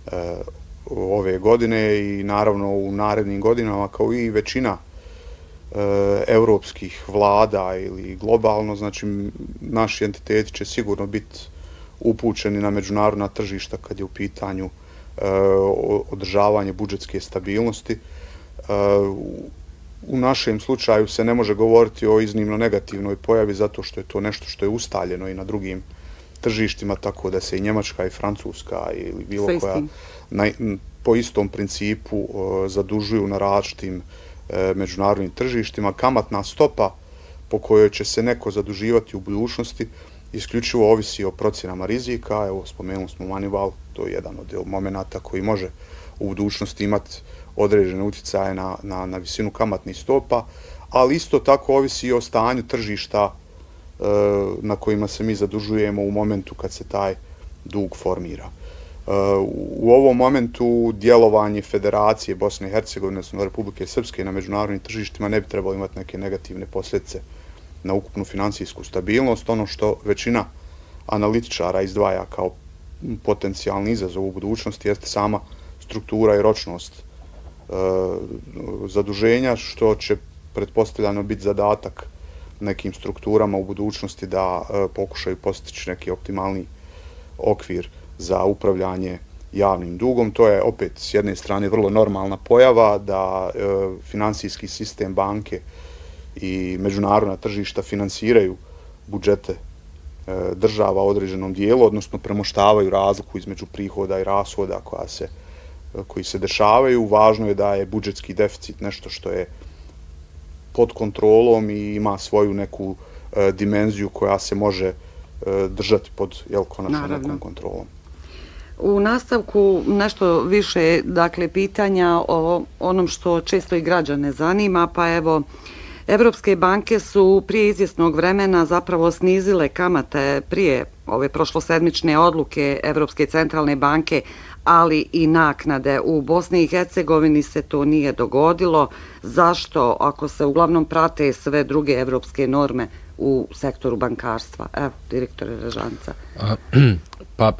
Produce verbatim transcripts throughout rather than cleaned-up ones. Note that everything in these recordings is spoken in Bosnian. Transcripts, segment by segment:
ove godine i naravno u narednim godinama, kao i većina europskih vlada ili globalno, znači naši entiteti će sigurno biti upućeni na međunarodna tržišta kad je u pitanju održavanje budžetske stabilnosti. U našem slučaju se ne može govoriti o iznimno negativnoj pojavi zato što je to nešto što je ustaljeno i na drugim tržištima, tako da se i Njemačka i Francuska ili bilo koja na, po istom principu zadužuju na različitim međunarodnim tržištima. Kamatna stopa po kojoj će se neko zaduživati u budućnosti isključivo ovisi o procjenama rizika. Evo, spomenuli smo Manival, to je jedan od momenata koji može u budućnosti imati određene utjecaje na, na, na visinu kamatnih stopa, ali isto tako ovisi i o stanju tržišta e, na kojima se mi zadužujemo u momentu kad se taj dug formira. E, u ovom momentu djelovanje Federacije Bosne i Hercegovine, odnosno Republike Srpske na međunarodnim tržištima ne bi trebalo imati neke negativne posljedice na ukupnu financijsku stabilnost. Ono što većina analitičara izdvaja kao potencijalni izazov u budućnosti jeste sama struktura i ročnost e, zaduženja, što će pretpostavljeno biti zadatak nekim strukturama u budućnosti da e, pokušaju postići neki optimalni okvir za upravljanje javnim dugom. To je opet s jedne strane vrlo normalna pojava da e, finansijski sistem banke i međunarodna tržišta finansiraju budžete e, država u određenom dijelu, odnosno premoštavaju razliku između prihoda i rashoda koja se, koji se dešavaju. Važno je da je budžetski deficit nešto što je pod kontrolom i ima svoju neku e, dimenziju koja se može e, držati pod jel, konačno nekom kontrolom. U nastavku nešto više, dakle, pitanja o onom što često i građane zanima, pa evo, Evropske banke su prije izvjesnog vremena zapravo snizile kamate prije ove prošlosedmične odluke Evropske centralne banke, ali i naknade. U Bosni i Hercegovini se to nije dogodilo. Zašto, ako se uglavnom prate sve druge evropske norme u sektoru bankarstva? Evo, direktore Režanca. Pa,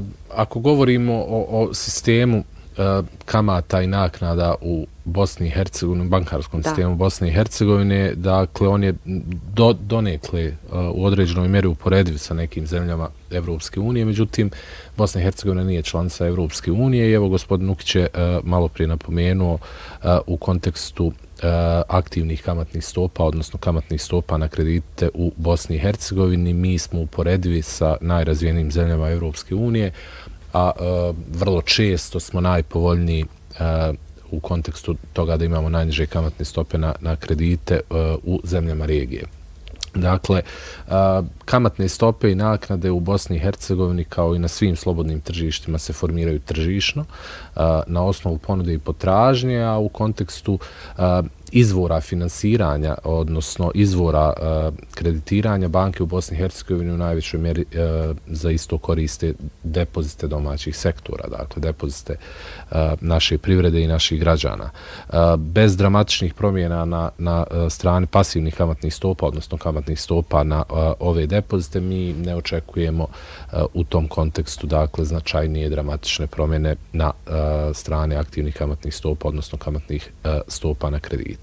ako govorimo o, o sistemu kamata i naknada u Bosni i Hercegovini, bankarskom da. sistemu Bosne i Hercegovine, dakle on je do, donekle uh, u određenoj mjeri uporediv sa nekim zemljama Evropske unije, međutim Bosna i Hercegovina nije članica Evropske unije i evo gospodin Nukić je uh, malo prije napomenuo uh, u kontekstu uh, aktivnih kamatnih stopa, odnosno kamatnih stopa na kredite u Bosni i Hercegovini, mi smo uporedivi sa najrazvijenijim zemljama Evropske unije, a uh, vrlo često smo najpovoljniji uh, u kontekstu toga da imamo najniže kamatne stope na, na kredite uh, u zemljama regije. Dakle, uh, kamatne stope i naknade u Bosni i Hercegovini kao i na svim slobodnim tržištima se formiraju tržišno uh, na osnovu ponude i potražnje, a u kontekstu uh, izvora finansiranja, odnosno izvora uh, kreditiranja, banke u Bosni i Hercegovini u najvećoj mjeri uh, za isto koriste depozite domaćih sektora, dakle depozite uh, naše privrede i naših građana. Uh, bez dramatičnih promjena na, na uh, strani pasivnih kamatnih stopa, odnosno kamatnih stopa na uh, ove depozite, mi ne očekujemo uh, u tom kontekstu, dakle, značajnije dramatične promjene na uh, strani aktivnih kamatnih stopa, odnosno kamatnih uh, stopa na kredite.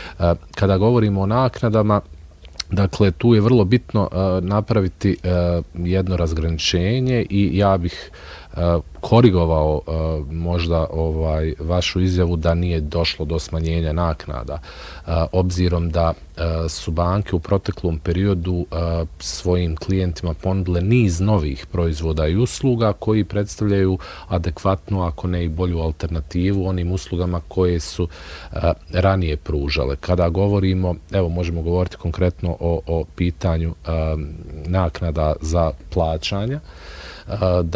Kada govorimo o naknadama, dakle, tu je vrlo bitno uh, napraviti uh, jedno razgraničenje i ja bih uh, korigovao uh, možda ovaj vašu izjavu da nije došlo do smanjenja naknada, uh, obzirom da uh, su banke u proteklom periodu uh, svojim klijentima ponudile niz novih proizvoda i usluga koji predstavljaju adekvatnu, ako ne i bolju alternativu onim uslugama koje su uh, ranije pružale. Kada govorimo, evo možemo govoriti konkretno o, o pitanju um, naknada za plaćanja. Uh,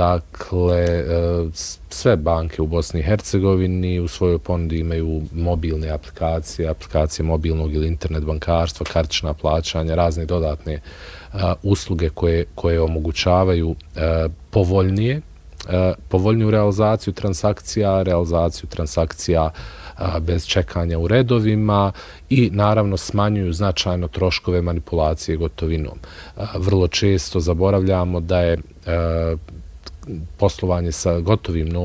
dakle, uh, sve banke u Bosni i Hercegovini u svojoj ponudi imaju mobilne aplikacije, aplikacije mobilnog ili internet bankarstva, kartična plaćanja, razne dodatne uh, usluge koje, koje omogućavaju uh, povoljnije, uh, povoljniju realizaciju transakcija, realizaciju transakcija a, bez čekanja u redovima i naravno smanjuju značajno troškove manipulacije gotovinom. A, vrlo često zaboravljamo da je a, poslovanje sa gotovim novcem